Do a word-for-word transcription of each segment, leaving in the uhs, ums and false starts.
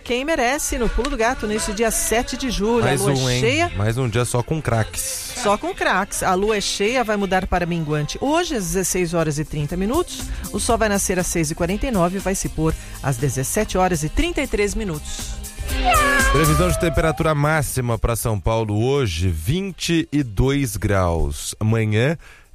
quem merece no Pulo do Gato neste dia sete de julho. Mais a lua um, é hein? cheia. Mais um dia só com craques. Só com craques. A lua é cheia, vai mudar para minguante hoje às dezesseis horas e trinta minutos. O sol vai nascer às seis e quarenta e nove e vai se pôr às dezessete horas e trinta e três minutos. Previsão de temperatura máxima para São Paulo hoje, vinte e dois graus. Amanhã,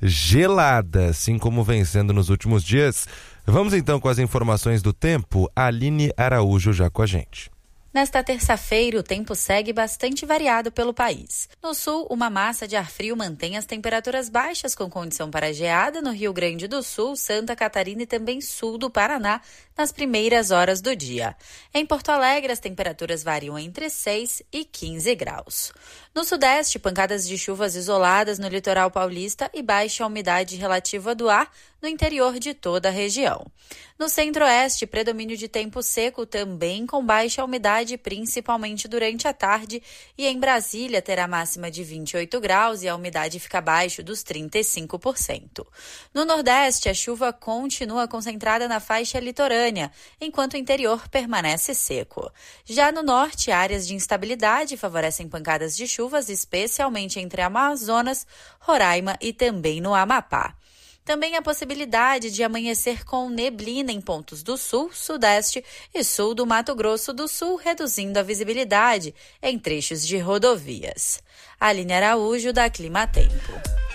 gelada, assim como vem sendo nos últimos dias. Vamos então com as informações do tempo. Aline Araújo já com a gente. Nesta terça-feira, o tempo segue bastante variado pelo país. No sul, uma massa de ar frio mantém as temperaturas baixas com condição para geada no Rio Grande do Sul, Santa Catarina e também sul do Paraná nas primeiras horas do dia. Em Porto Alegre, as temperaturas variam entre seis e quinze graus. No sudeste, pancadas de chuvas isoladas no litoral paulista e baixa umidade relativa do ar no interior de toda a região. No centro-oeste, predomínio de tempo seco também com baixa umidade, principalmente durante a tarde, e em Brasília terá máxima de vinte e oito graus e a umidade fica abaixo dos trinta e cinco por cento. No nordeste, a chuva continua concentrada na faixa litorânea, enquanto o interior permanece seco. Já no norte, áreas de instabilidade favorecem pancadas de chuvas, especialmente entre Amazonas, Roraima e também no Amapá. Também a possibilidade de amanhecer com neblina em pontos do sul, sudeste e sul do Mato Grosso do Sul, reduzindo a visibilidade em trechos de rodovias. Aline Araújo, da Clima Tempo.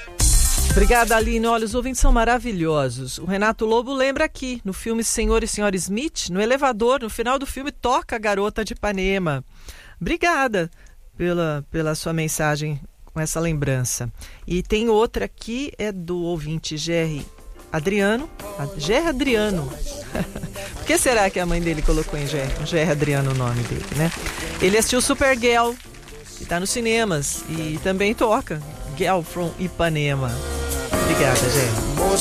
Obrigada, Aline. Olha, os ouvintes são maravilhosos. O Renato Lobo lembra aqui, no filme Senhor e Senhora Smith, no elevador, no final do filme, toca a Garota de Ipanema. Obrigada pela, pela sua mensagem com essa lembrança. E tem outra aqui, é do ouvinte G R Adriano. G R Adriano. Por que será que a mãe dele colocou em G R, G R Adriano o nome dele, né? Ele assistiu Supergirl, que está nos cinemas, e também toca Girl from Ipanema. Obrigada, G R.